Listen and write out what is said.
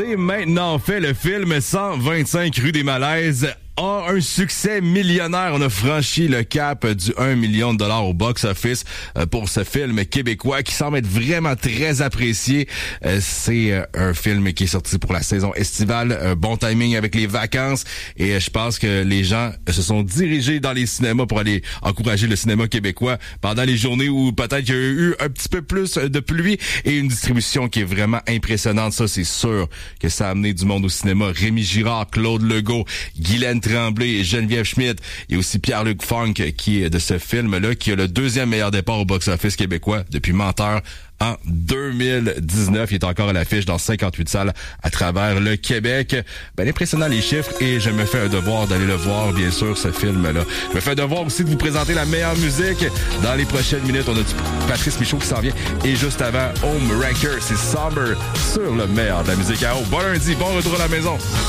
C'est maintenant fait, le film 125 rue des Malaises a un succès millionnaire. On a franchi le cap du 1 million de dollars au box-office pour ce film québécois qui semble être vraiment très apprécié. C'est un film qui est sorti pour la saison estivale. Un bon timing avec les vacances. Et je pense que les gens se sont dirigés dans les cinémas pour aller encourager le cinéma québécois pendant les journées où peut-être il y a eu un petit peu plus de pluie et une distribution qui est vraiment impressionnante. Ça, c'est sûr que ça a amené du monde au cinéma. Rémi Girard, Claude Legault, Guylaine Tremblay et Geneviève Schmidt. Il y a aussi Pierre-Luc Funk qui est de ce film-là, qui a le deuxième meilleur départ au box-office québécois depuis Menteur en 2019. Il est encore à l'affiche dans 58 salles à travers le Québec. Ben, impressionnant les chiffres et je me fais un devoir d'aller le voir, bien sûr, ce film-là. Je me fais un devoir aussi de vous présenter la meilleure musique. Dans les prochaines minutes, on a du Patrice Michaud qui s'en vient. Et juste avant, Home Ranker, c'est Summer sur le meilleur de la musique à eau. Bon lundi, bon retour à la maison.